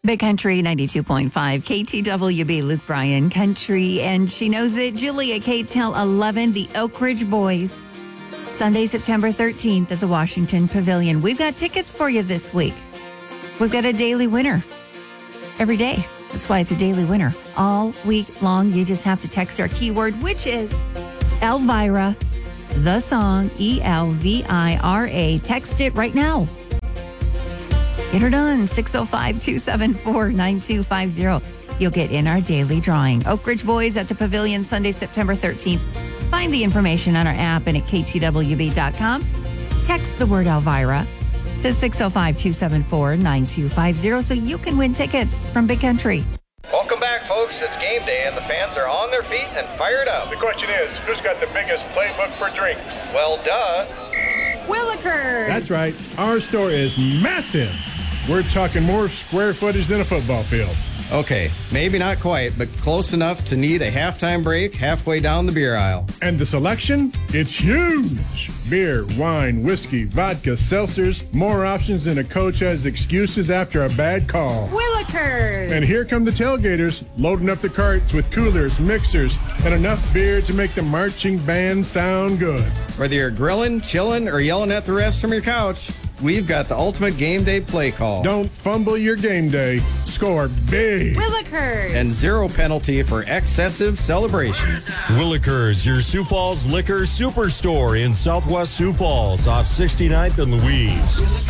Big Country 92.5, KTWB, Luke Bryan Country, and she knows it. Julia K till 11, the Oak Ridge Boys. Sunday, September 13th at the Washington Pavilion. We've got tickets for you this week. We've got a daily winner every day. That's why it's a daily winner. All week long, you just have to text our keyword, which is Elvira, the song, Elvira. Text it right now. Get her done, 605-274-9250. You'll get in our daily drawing. Oak Ridge Boys at the Pavilion, Sunday, September 13th. Find the information on our app and at ktwb.com. Text the word Elvira to 605-274-9250 so you can win tickets from Big Country. Welcome back, folks. It's game day, and the fans are on their feet and fired up. The question is, who's got the biggest playbook for drinks? Well, duh. Willikers! That's right. Our store is massive. We're talking more square footage than a football field. Okay, maybe not quite, but close enough to need a halftime break halfway down the beer aisle. And the selection? It's huge. Beer, wine, whiskey, vodka, seltzers, more options than a coach has excuses after a bad call. Willikers! And here come the tailgaters, loading up the carts with coolers, mixers, and enough beer to make the marching band sound good. Whether you're grilling, chilling, or yelling at the refs from your couch, we've got the ultimate game day play call. Don't fumble your game day. Score big. Willikers! And zero penalty for excessive celebration. Willikers, your Sioux Falls Liquor Superstore in Southwest Sioux Falls off 69th and Louise.